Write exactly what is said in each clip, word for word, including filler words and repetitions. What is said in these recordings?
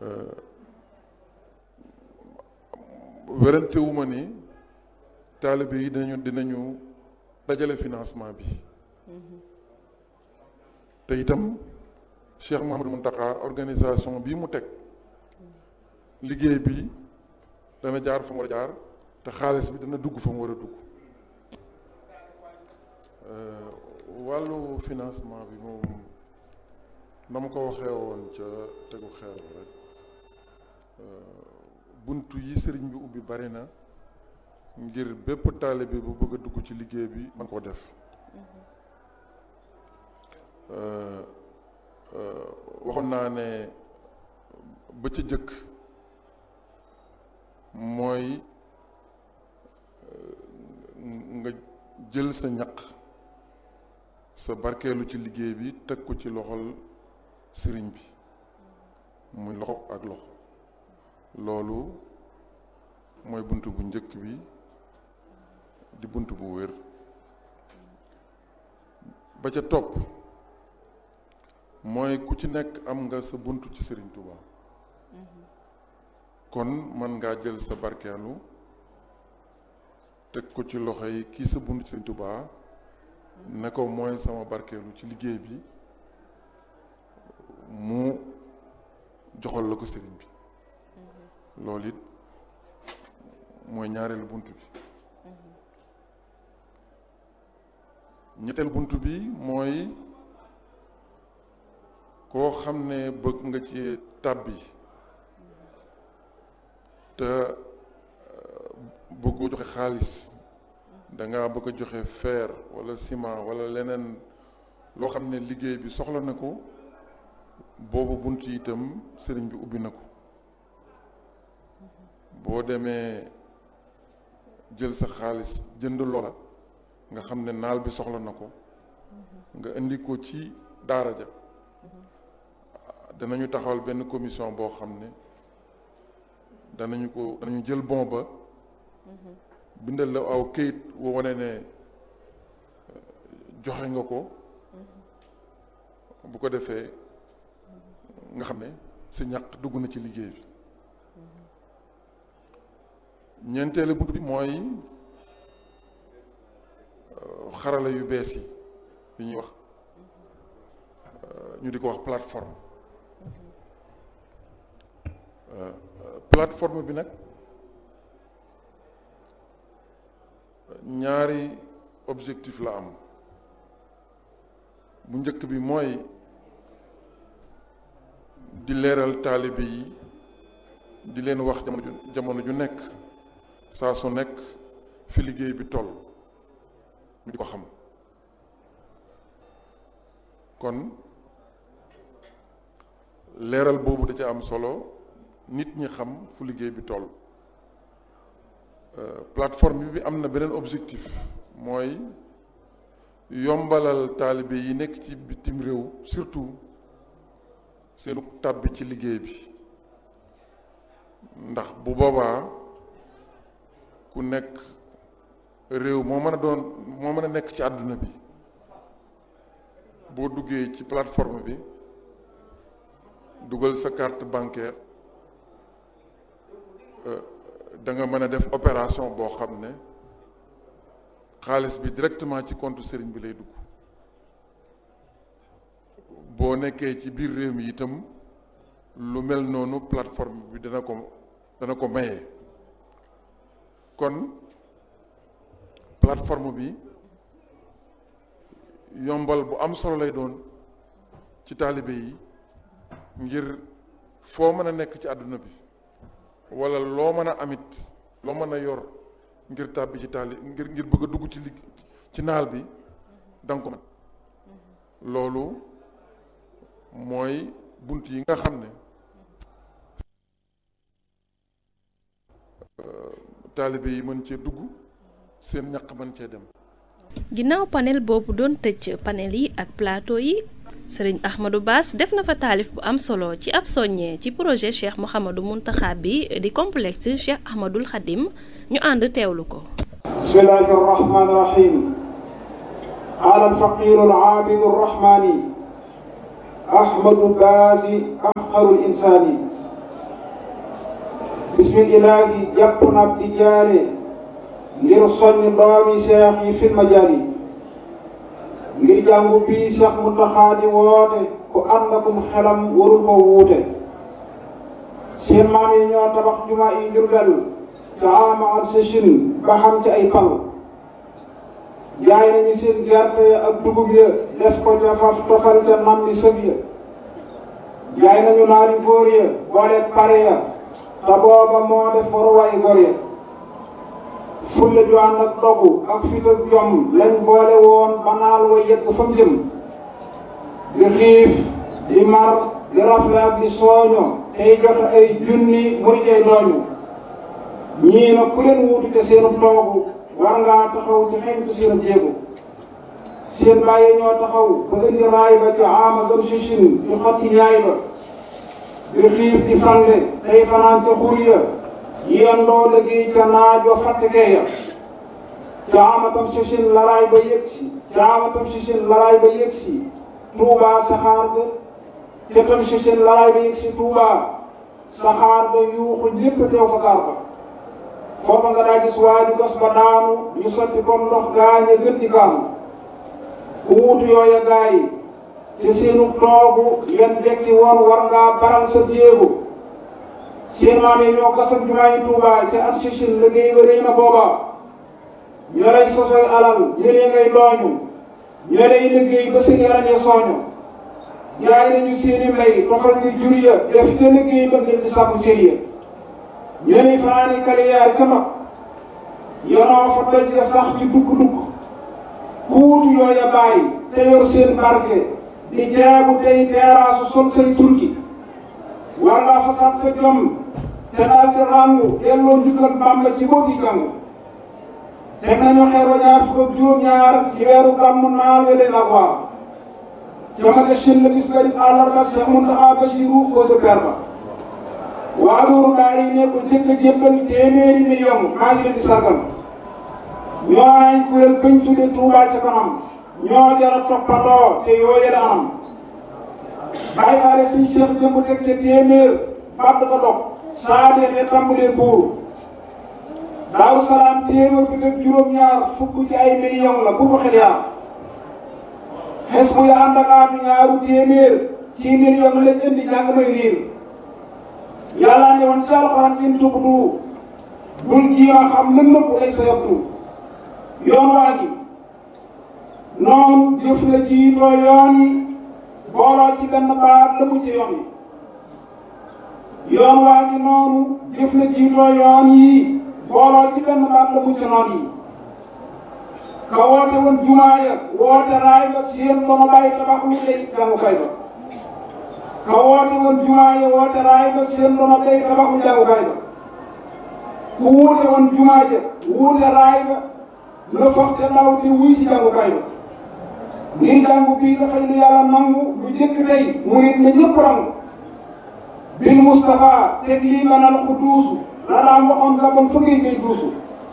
werante wu ma ni taalibe yi dinañu dinañu dajale financement bi te itam Cheikh Mouhamadou Mountakha organisation bii mu teg liggéey bi dana jaar fa mu war a jaar te xaalis bi dana dugg fa mu war a dugg wàllu financement bi moom na ma ko waxee woon ca tegu xeer ba rek buntu yi sëriñ bi ubbi bari na ngir bépp taalibe bu bëgg a dugg ci liggéey bi man ko def waxoon naa ne ba ca jëkk mooy nga jël sa ñaq sa barkeelu ci liggéey bi teg ko ci loxol sëriñ bi muy loxo ak loxo loolu mooy bunt bu njëkk bi di bunt bu wér ba ca topp mooy ku ci nekk am nga sa bunt ci Sëriñ Tuubaa kon mën ngaa jël sa barkeelu teg ko ci loxo yi kii sa bunt ci Sëriñ Tuubaa ne ko mooy sama barkeelu ci liggéey bi mu joxal la ko sëriñ bi loolu it mooy ñaareelu bunt bi ñetteelu bunt bi mooy koo xam ne bëgg nga ci tàbbi te bëggoo joxe xaalis danga bëgg a joxe fer wala ciment wala leneen loo xam ne liggéey bi soxla na ko boobu bunt yi itam sëriñ bi ubbi na ko boo demee jël sa xaalis jënd loola nga xam ne naal bi soxla na ko nga indi ko ci daara ja danañu taxawal benn commission boo xam ne danañu ko danañu jël bon ba bindal la aw këyit woo wane ne joxe nga ko bu ko defee nga xam ne sa ñaq dugg na ci liggéey bi ñeenteelu bunt bi mooy xarala yu bees yi yi ñuy wax ñu di ko wax plateforme plateforme bi nag ñaari objectif la am bu njëkk bi mooy di leeral taalibe yi di leen wax jamono ju jamono ju nekk saa su nekk fi liggéey bi toll ñu di ko xam kon leeral boobu da ca am solo nit ñi xam fu liggéey bi toll plateforme bi am na beneen objectif mooy yombalal taalibe yi nekk ci bitim réew surtout seenu tàbbi ci liggéey bi ndax bu boobaa ku nekk réew moo mën a doon moo mën a nekk ci àdduna bi boo duggee ci plateforme bi dugal sa carte bancaire da nga mën a def opération boo xam ne xaalis bi directement ci compte sëriñ bi lay dugg boo nekkee ci biir réew mi itam lu mel noonu plateforme bi dana ko dana ko maye kon plateforme bi yombal bu am solo lay doon ci taalibe yi ngir foo mën a nekk ci àdduna bi wala loo mën a amit loo mën a yor ngir tàbbi ci taali ngir ngir bëgg a dugg ci ligg ci naal bi danga ko mën loolu mooy bunt yi nga xam ne taalibe yi mën cee dugg seen ñaq mën cee dem. ginnaaw panel boobu doon tëj panel yi ak plateau yi sëriñ Ahmadou Bass def na fa taalif bu am solo ci ab soññee ci projet Cheikh Mouhamadou Mountakha bi di complexe Cheikh Ahmadoul Khadim ñu ànd teewlu ko. bismillahi rahmani rahim qaala alfaqiru alaabidu arrahmani Ahmadou Bass afqaru linsani bismillahi jàpp na di jaare ngir soññ doomi seex yi fil majaal yi ngir jàngu bii Seex Muntaxa di woote ku ànd akum xelam warul ko wuute. seen maam yi ñoo tabax jumaa yi Jurbel ca ama ak sëchin ba xam ci ay pal jaay nañu seen gerte ya ak dugub ya def ko ca faf tofal ca nam di sëb ya jaay nañu naari góor ya boole pare ya te booba moo def waruwaay góor ya fulla ju ànd ak dogu ak fit ak jom lañ boole woon ba naal wa yegg fa mu jëm di xiif di mar di rafle ak di sooño tey joxe ay junni muy tey dooñu ñii nag ku leen wuutu te seenu toogu war ngaa taxaw ci xeñtu seenu jéego seen bàyyi ñoo taxaw ba indi raay ba ci ama zam sichin di xotti ñaay ba di xiif di fande tey fanaan ca xur ya yendoo liggéey ca naaj wa fàttekee ya ca ama tam sichin laraay ba yëgsi ca ama tam sichin laraay ba yëgsi Tuubaa saxaar ga ca tam sichin laraay ba yëgsi Tuubaa saxaar ga yuuxu ñépp teew fa gaar ba foofa nga daa gis waa ju gas ba daanu ñu sotti comme ndox gaañe gën di gaanu ku wuutu yooya gaa yi te seenu toogu yan dekki woon war ngaa baral sa jéego seen maam yi ñoo gasam jumaa yi Tuubaa ca at sichin liggéey ba rëy na booba ñoo lay sosoy alal ñëlee ngay dooñu ñoo lay liggéey ba seen yaram ya sooñu jaay nañu seeni mbay tofal ci jur ya def te liggéey ba ngir di sàkku cër ya ñoo lay fanaani kaliyaar ca mag yonoo fa doj ya sax ci dukk-dukk ku wuutu yooya bàyyi te yor seen barke di jaabu tey teeraasu sol say turki war ngaa fasaat sa jom te daal di ràngu delloo njukkal Bàmba ci boo gi jàng teg nañu xeer wa ñaar fukk ak juróom-ñaar ci weeru gàmmu naal we leen ak waar jamage shin la bis bari àllarba Seex Muntaxa Basiru ko sa per ba waa loolu daal yi ne ko jëkk a jébbal téeméeri million maa ngi leen di sargal ñoo ay kuréel bañ tudde Tuubaa ca kanam ñoo jara toppandoo te yooye la anam bàyyi faale suñ Seex jëmb teg ca téeméer bàdd ko dog saa deexee tàmbalee buur Daaru Salaam téeméer bi teg juróom-ñaar fukk ci ay million la bu ko xel yaar xes bu ya ànd ak aatu ñaaru téeméer ci million lañ indi jàng may riir yàlla ne woon ci alxuraan in tubdu bul jiima xam lën nëpp lay sa yabdu yoon waa gi noonu jëf la jiitoo yoon yi booloo ci benn baat la mu ci yoon yi yoon waa gi noonu jëf la jiitoo yoon yi booloo ci benn baat la mu ci noon yi ka woote woon jumaa ya woote raay ba seen dono bàyyi tabax lu lay jàngukaay ba ka woote woon jumaa ya woote raay ba seen dono bàyyi tabax lu jàngukaay ba ku wuute woon jumaa ja wuute raay ba la foog te ndaw te wuy si jàngukaay ba ngir jàngu bii dafay lu yàlla nangu lu jëkk tey mu nit na ñëpp rangu bil Mustafa teg lii manal ku duusu la daan waxoon la bon fëggee ngay duusu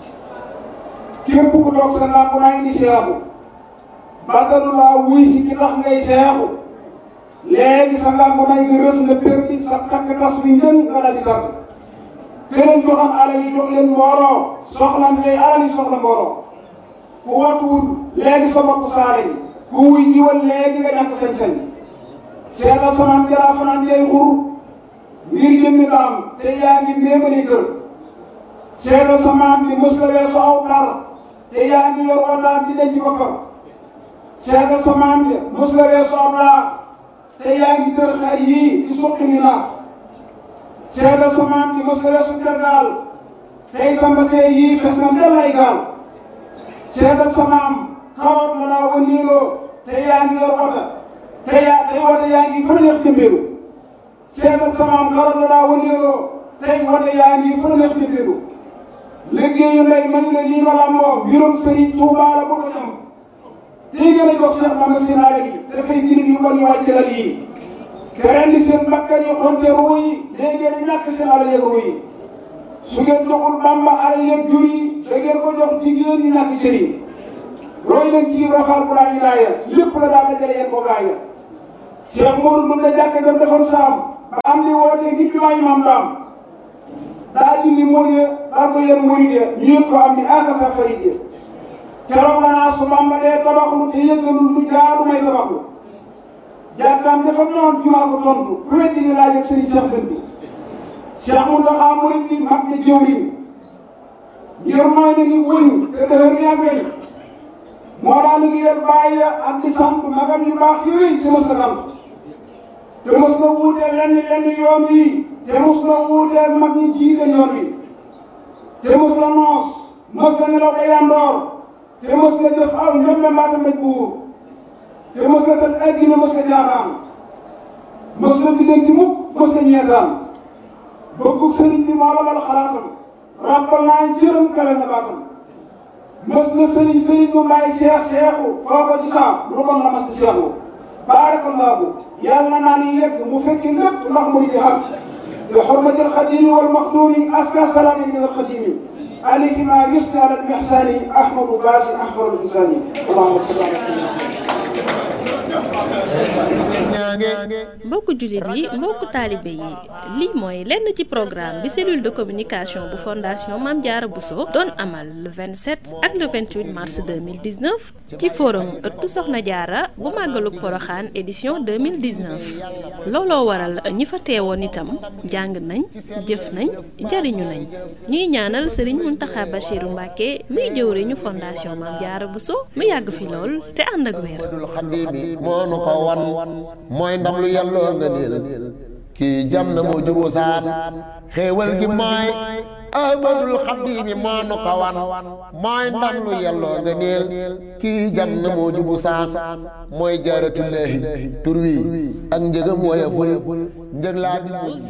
képp ku toog sa làmp naa indi seexu badalu laa wuy si ki tax ngay seexu léegi sa làmp naa nga rës nga perdi sa takk tas wi njën nga daal di tàgg këleen joxam alal yi jox leen mbooloo soxlan tey alal yi soxla mbooloo ku watuwul léegi sa bopp saale yi ku wuy jiwal léegi nga ñàkk sañ-sañ seetal samaan jalaa fanaan jay xur ngir jëmmi daam te yaa ngi méemali kër seetal samaan bi mës la weesu aw par te yaa ngi yor wataat di denc boppam seetal samaan bi mës la weesu aw laax te yaa ngi tër xar yii di suqi ni naax seetal samaan bi mës la weesu tergaal tey sa mbasee yii fes na ndel ay gaal seetal samaam xawoot la daa wëndeeloo te yaa ngi yor wota te yaa tey wota yaa ngi fa neex jëmbeelu seetal samaam xawoot la daa wëndeeloo tey wota yaa ngi fa neex jëmbeelu liggéeyu ndey man la lii ma làmboo mbirum Sëriñ Tuubaa la bëgg a ñam tey gën a jox Seex Bamba seen alal yi dafay jirim yu bon yu wàcc la lii te ren di seen bakkan yi xonte ruu yi léegi ngeen ñàkk seen alal yeeg ruu yi su ngeen joxul Bamba alal yeeg jur yi da ngeen ko jox jigéen ñi ñàkk cër yi roy leen ci rafaal bu laa ñu gaaya lépp la daal dajale yéen ko gaaya Cheikh Modou Ndoumbe jàkka jam defoon saam ba am li wootee ngir jumaa yi maam daam daa dindi murid ya daa ko yéen murid ya ñu yëg ko am ni akasa farid ya keroog la naa su Bamba dee tabaxlu te yëggalul lu jaadu may tabaxlu jàkkaam dafa noon jumaa ko tontu ku weddi ni laaj ak sëriñ Cheikh Dënd bi Cheikh Mountakha murid bi mag na jëwriñ ngir mooy ne ni wëñ te dëhër ni ak weñ moo daa liggéeyal bàyyi ak di sant magam yu baax yooyu te mës na sant te mës na wuute lenn lenn yoon wi te mës na wuute mag ñi jiite yoon wi te mës na noos mës na nelaw ba yandoor te mës na jëf aw ñoom mbaata mbéj buur te mës na tëj ay gine mës na jaaxaan mës na biddanti mukk mës na ñeetaan bëggu sëriñ bi moo la bal xalaatam ràbbal naa jërëm kale na baatam mës na sëriñ sëriñ mu may seex seexu foo ko ci saam lu kon la mas di seexu baarakallaahu yàlla naa ni yegg mu fekki lépp ndax mu di xam bi xurmatil xadimi wal maxduumi aska salaami min al xadimi alayhi ma yusni ala al ihsani ahmadu baasi ahmadu insani allahumma salli ala sayyidina mbokku jullit yi mbokku taalibe yi lii mooy lenn ci programme bi cellule de communication bu fondation Mame Diarra Bousso doon amal le vingt-sept ak le vingt-huit mars deux mille dix-neuf ci forum ëttu Soxna Diarra bu màggalug Poroxaan édition deux mille dix-neuf looloo waral ñi fa teewoon itam jàng nañ jëf nañ jariñu nañ ñuy ñaanal Serigne Mountakha Bachirou Mbacké muy jëwriñu fondation Mame Diarra Bousso mu yàgg fi lool te ànd ak wér. moo nu ko wan mooy ndam lu yàlloo nga niil kii jam na moo juboo saan xéewal gi mooy ahmadul xadimi moo nu ko wan mooy ndam lu yàlloo nga niil kii jam na moo jubu saan mooy jaaratullaahi tur wi ak njëgam woyeful njëg laa bi